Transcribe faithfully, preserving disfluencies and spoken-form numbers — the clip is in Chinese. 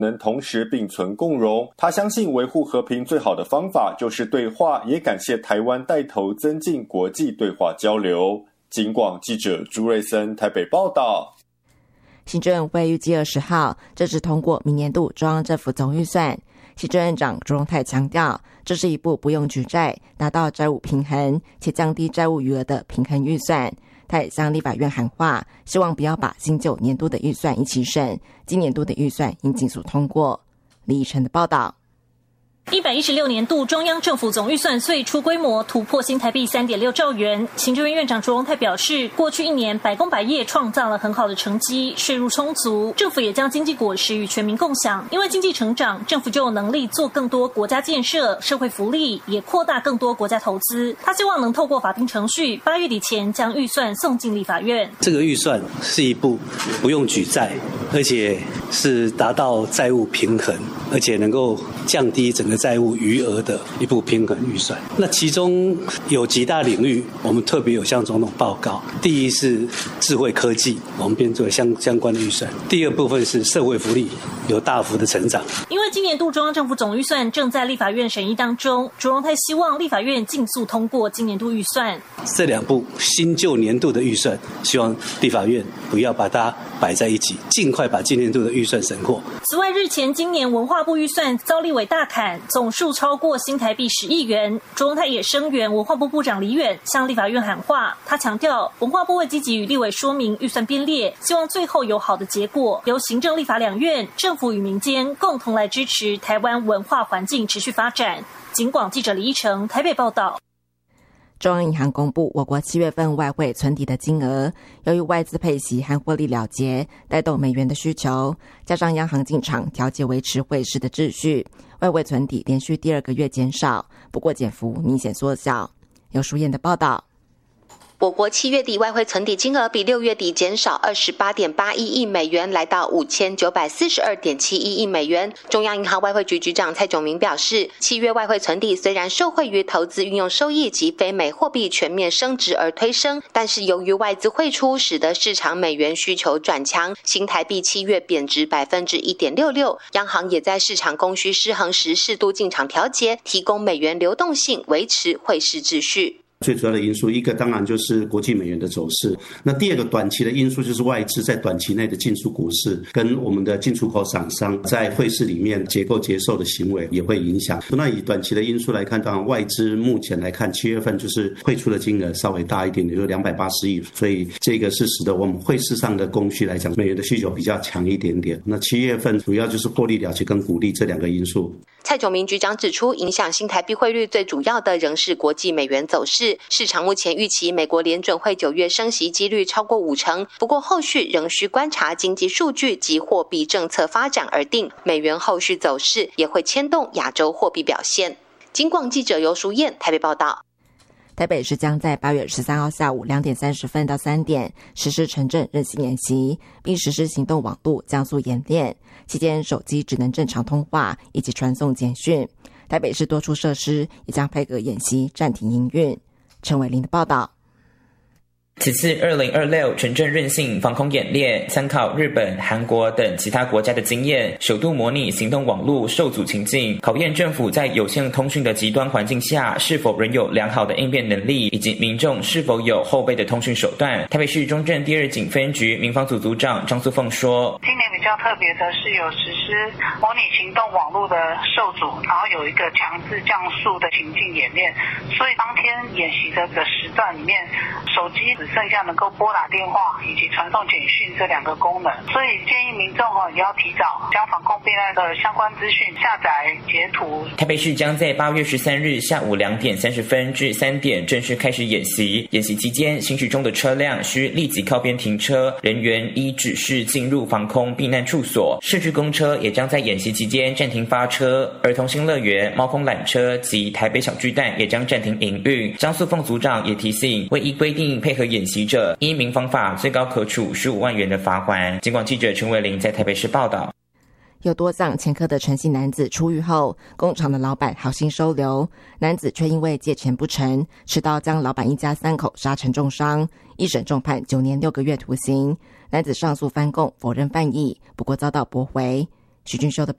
能同时并存共荣。他相信维护和平最好的方法就是对话，也感谢台湾带头增进国际对话交流。警广记者朱瑞森台北报道。 行政院会预计二十号正式通过明年度中央政府总预算。行政院长卓荣泰强调，这是一部不用举债达到债务平衡且降低债务余额的平衡预算。他也向立法院喊话，希望不要把新旧年度的预算一起审，今年度的预算应尽速通过。李怡晨的报道。 一百一十六年度中央政府总预算岁出规模突破新台币 三点六兆元。行政院院长卓荣泰表示，过去一年百工百业创造了很好的成绩，税入充足，政府也将经济果实与全民共享。因为经济成长，政府就有能力做更多国家建设、社会福利，也扩大更多国家投资。他希望能透过法定程序，八月底前将预算送进立法院。 这个预算是一部不用举债，而且是达到债务平衡，而且能够降低整个债务余额的一部平衡预算。那其中有几大领域我们特别有向总统报告。第一是智慧科技，我们编做相相关的预算。第二部分是社会福利有大幅的成长。 因为今年度中央政府总预算正在立法院审议当中，卓荣泰希望立法院尽速通过今年度预算。 这两部新旧年度的预算，希望立法院不要把它摆在一起，尽快把今年度的预算审过。 此外，日前今年文化部预算遭立委大砍，总数超过新台币十亿元。卓荣泰也声援文化部部长李远向立法院喊话，他强调文化部会积极与立委说明预算编列，希望最后有好的结果，由行政立法两院、政府与民间共同来支持台湾文化环境持续发展。警广记者李依成台北报道。 中央银行公布我国七月份外汇存底的金额，由于外资配息和获利了结带动美元的需求，加上央行进场调节维持汇市的秩序，外汇存底连续第二个月减少，不过减幅明显缩小。有淑燕的报道。 我国七月底外汇存底金额比六月底减少 二十八点八一亿美元，来到 五千九百四十二点七一亿美元。中央银行外汇局局长蔡炯明表示，七月外汇存底虽然受惠于投资运用收益及非美货币全面升值而推升，但是由于外资汇出，使得市场美元需求转强，新台币七月贬值 百分之一点六六， 央行也在市场供需失衡时适度进场调节，提供美元流动性，维持汇市秩序。 最主要的因素，一个当然就是国际美元的走势，那第二个短期的因素就是外资在短期内的进出股市，跟我们的进出口厂商在汇市里面结构结售的行为也会影响。那以短期的因素来看，当然外资目前来看七月份就是汇出的金额稍微大一点，也就是两百八十亿，所以这个是使得我们汇市上的供需来讲，美元的需求比较强一点点。那七月份主要就是获利了结跟股利这两个因素。 蔡炯明局长指出，影响新台币汇率最主要的仍是国际美元走势。市场目前预期美国联准会九月升息几率超过五成，不过后续仍需观察经济数据及货币政策发展而定。美元后续走势也会牵动亚洲货币表现。警广记者游淑燕台北报道。 台北市将在八月十三号下午两点三十分到三点实施城镇韧性演习，并实施行动网路降速演练，期间手机只能正常通话以及传送简讯。台北市多处设施也将配合演习暂停营运。陈伟林的报道。 此次二零二六城镇韧性防空演练参考日本、韩国等其他国家的经验，首度模拟行动网络受阻情境，考验政府在有线通讯的极端环境下是否仍有良好的应变能力，以及民众是否有后备的通讯手段。台北市中正第二警分局民防组组长张素凤说， 今年比较特别的是有实施模拟行动网络的受阻，然后有一个强制降速的情境演练，所以当天演习的个时段里面，手机只剩下能够拨打电话以及传送简讯这两个功能，所以建议民众也要提早将防空避难的相关资讯下载截图。 台北市将在八月十三日下午两点三十分至三点正式开始演习，演习期间行驶中的车辆需立即靠边停车，人员依指示进入防空避难处所。市区公车也将在演习期间暂停发车，儿童新乐园、猫空缆车及台北小巨蛋也将暂停营运。张素凤组长也提醒，未依规定配合演习者，依民防法最高可处十五万元的罚锾。警广记者陈伟玲在台北市报道。 有多葬前科的陈姓男子出狱后，工厂的老板好心收留，男子却因为借钱不成，持刀将老板一家三口杀成重伤，一审重判九年六个月徒刑。男子上诉翻供否认犯意，不过遭到驳回。许俊修的